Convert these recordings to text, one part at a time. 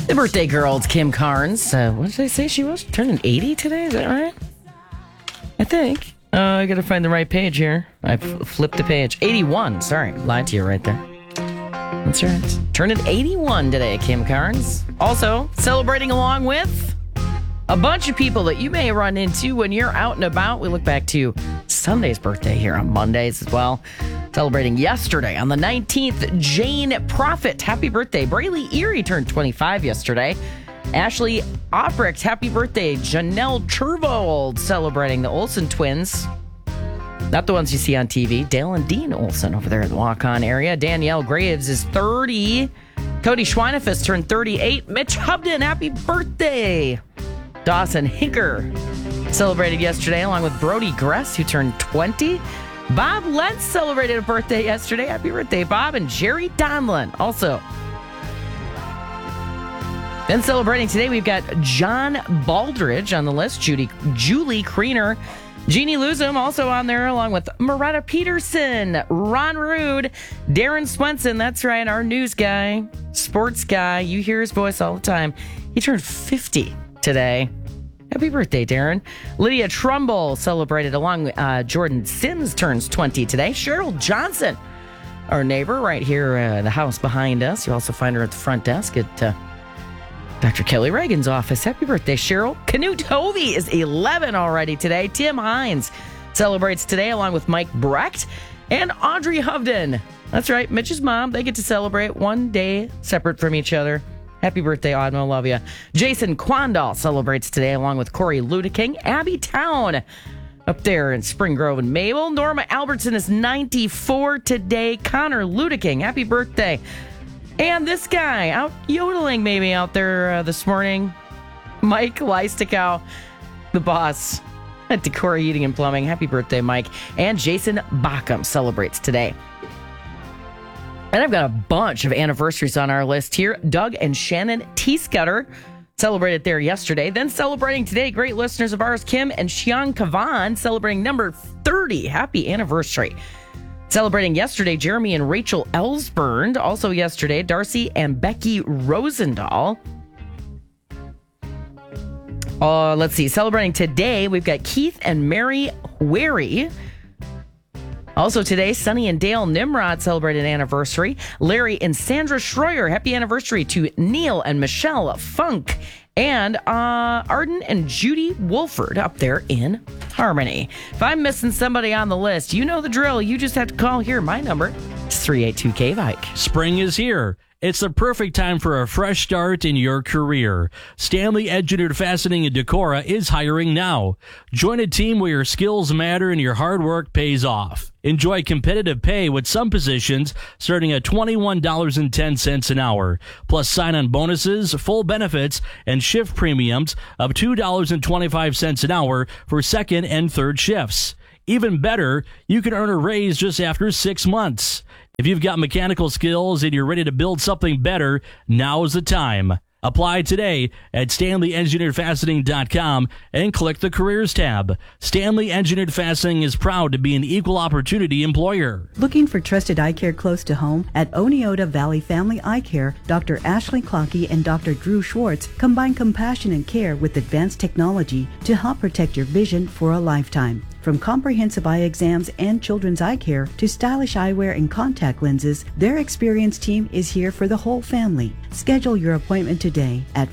The birthday girl, it's Kim Carnes. What did I say she was? Turning 80 today? Is that right? I think. I got to find the right page here. I flipped the page. 81. Sorry. Lied to you right there. That's right. Turning 81 today, Kim Carnes. Also, celebrating along with a bunch of people that you may run into when you're out and about. We look back to Sunday's birthday here on Mondays as well. Celebrating yesterday on the 19th, Jane Profit. Happy birthday. Braylee Erie turned 25 yesterday. Ashley Oprecht, happy birthday. Janelle Turvold celebrating the Olsen twins. Not the ones you see on TV. Dale and Dean Olsen over there in the walk-on area. Danielle Graves is 30. Cody Schweinefus turned 38. Mitch Hubden, happy birthday. Dawson Hinker celebrated yesterday along with Brody Gress, who turned 20. Bob Lentz celebrated a birthday yesterday. Happy birthday, Bob. And Jerry Donlin also. Then celebrating today, we've got John Baldridge on the list. Julie Kriener. Jeannie Luzum also on there, along with Moretta Peterson, Ron Rude, Darren Swenson. That's right, our news guy, sports guy. You hear his voice all the time. He turned 50 today. Happy birthday, Darren. Lydia Trumbull celebrated along. Jordan Sims turns 20 today. Cheryl Johnson, our neighbor right here in the house behind us. You also find her at the front desk at Dr. Kelly Reagan's office. Happy birthday, Cheryl. Canute Hovey is 11 already today. Tim Hines celebrates today along with Mike Brecht and Audrey Hovden. That's right, Mitch's mom. They get to celebrate one day separate from each other. Happy birthday, Audmo. Love you. Jason Quandall celebrates today along with Corey Ludeking. Abby Town up there in Spring Grove and Mabel. Norma Albertson is 94 today. Connor Ludeking, happy birthday. And this guy out yodeling maybe out there this morning, Mike Leistokow, the boss at Decora Heating and Plumbing. Happy birthday, Mike. And Jason Backham celebrates today. And I've got a bunch of anniversaries on our list here. Doug and Shannon Teescutter celebrated there yesterday. Then celebrating today, great listeners of ours, Kim and Xiang Kavan, celebrating number 30. Happy anniversary. Celebrating yesterday, Jeremy and Rachel Ellsburn. Also yesterday, Darcy and Becky Rosendahl. Let's see. Celebrating today, we've got Keith and Mary Wary. Also today, Sonny and Dale Nimrod celebrate an anniversary. Larry and Sandra Schroyer, happy anniversary to Neil and Michelle Funk. And Arden and Judy Wolford up there in Harmony. If I'm missing somebody on the list, you know the drill. You just have to call here. My number is 382-KVIKE. Spring is here. It's the perfect time for a fresh start in your career. Stanley Engineered Fastening in Decorah is hiring now. Join a team where your skills matter and your hard work pays off. Enjoy competitive pay with some positions starting at $21.10 an hour, plus sign-on bonuses, full benefits, and shift premiums of $2.25 an hour for second and third shifts. Even better, you can earn a raise just after 6 months. If you've got mechanical skills and you're ready to build something better, now's the time. Apply today at StanleyEngineeredFastening.com and click the Careers tab. Stanley Engineered Fastening is proud to be an equal opportunity employer. Looking for trusted eye care close to home? At Oneota Valley Family Eye Care, Dr. Ashley Clockey and Dr. Drew Schwartz combine compassion and care with advanced technology to help protect your vision for a lifetime. From comprehensive eye exams and children's eye care to stylish eyewear and contact lenses, their experienced team is here for the whole family. Schedule your appointment today at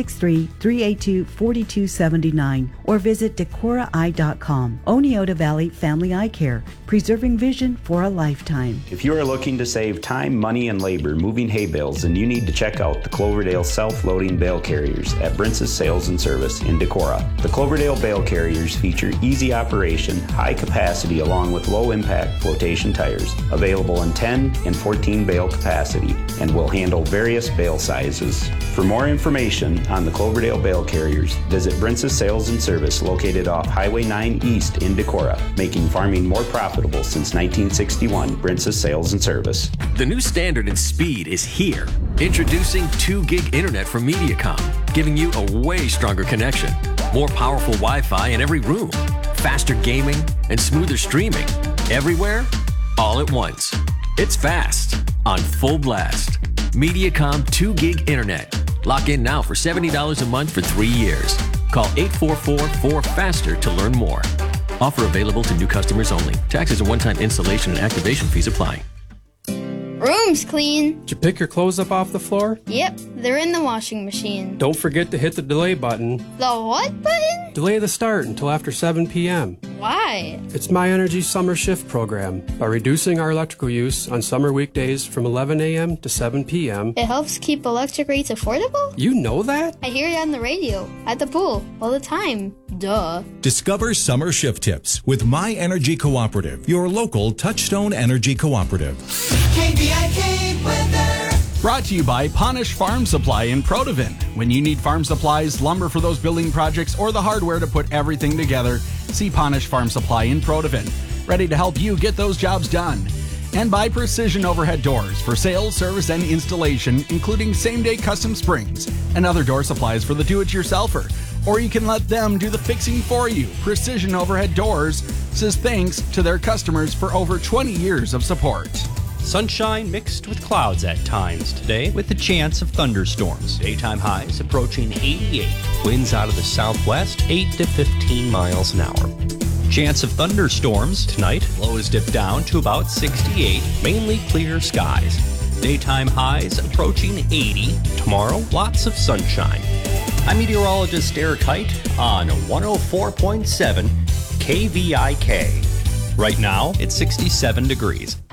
563-382-4279 or visit DecoraEye.com. Oneota Valley Family Eye Care, preserving vision for a lifetime. If you are looking to save time, money, and labor moving hay bales, then you need to check out the Cloverdale self-loading bale carriers at Brintz's Sales and Service in Decorah. The Cloverdale bale carriers feature easy operation, high capacity, along with low impact flotation tires, available in 10 and 14 bale capacity, and will handle various bale sizes. For more information on the Cloverdale bale carriers, visit Brintz's Sales and Service located off Highway 9 East in Decorah, making farming more profitable since 1961. Brintz's Sales and Service. The new standard in speed is here. Introducing 2 gig internet from Mediacom, giving you a way stronger connection, more powerful Wi-Fi in every room, faster gaming, and smoother streaming. Everywhere, all at once. It's fast, on full blast. Mediacom 2 gig internet. Lock in now for $70 a month for 3 years. Call 844-4FASTER to learn more. Offer available to new customers only. Taxes and one-time installation and activation fees apply. Room's clean. Did you pick your clothes up off the floor? Yep, they're in the washing machine. Don't forget to hit the delay button. The what button? Delay the start until after 7 p.m. Why? It's My Energy Summer Shift program. By reducing our electrical use on summer weekdays from 11 a.m. to 7 p.m. It helps keep electric rates affordable? You know that? I hear it on the radio, at the pool, all the time. Duh. Discover summer shift tips with My Energy Cooperative, your local Touchstone Energy Cooperative. KVIK weather. Brought to you by Ponish Farm Supply in Protivin. When you need farm supplies, lumber for those building projects, or the hardware to put everything together, see Ponish Farm Supply in Protivin. Ready to help you get those jobs done. And by Precision Overhead Doors for sales, service, and installation, including same-day custom springs and other door supplies for the do-it-yourselfer. Or you can let them do the fixing for you. Precision Overhead Doors says thanks to their customers for over 20 years of support. Sunshine mixed with clouds at times today with a chance of thunderstorms. Daytime highs approaching 88. Winds out of the southwest 8 to 15 miles an hour. Chance of thunderstorms tonight. Lows dip down to about 68. Mainly clear skies. Daytime highs approaching 80. Tomorrow, lots of sunshine. I'm meteorologist Eric Height on 104.7 KVIK. Right now, it's 67 degrees.